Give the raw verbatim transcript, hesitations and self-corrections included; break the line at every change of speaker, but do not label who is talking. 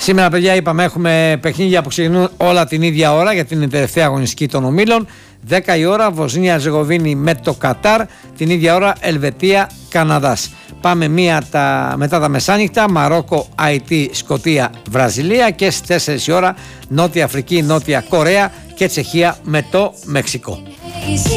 Σήμερα, παιδιά, είπαμε, έχουμε παιχνίδια που ξεκινούν όλα την ίδια ώρα γιατί είναι η τελευταία αγωνιστική των ομίλων. δέκα η ώρα, Βοσνία Ζεγοβίνη με το Κατάρ. Την ίδια ώρα, Ελβετία Καναδάς. Πάμε μία τα, μετά τα μεσάνυχτα, Μαρόκο, Αϊτή, Σκωτία, Βραζιλία. Και στις τέσσερις η ώρα, Νότια Αφρική, Νότια Κορέα και Τσεχία με το Μεξικό.